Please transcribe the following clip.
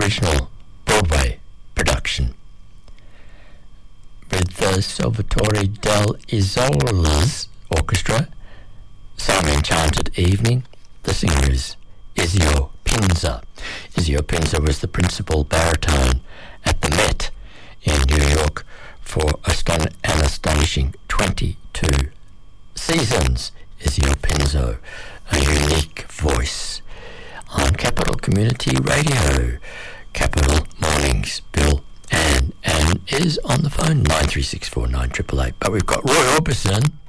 original Broadway production. With the Salvatore del Isola's orchestra, Some Enchanted Evening, the singer is Ezio Pinza. Ezio Pinza was the principal baritone at the Met in New York for an astonishing 22 seasons. Ezio Pinza, a unique voice. On Capital Community Radio, Capital Mornings, Bill Ann is on the phone, 93649888. But we've got Roy Orbison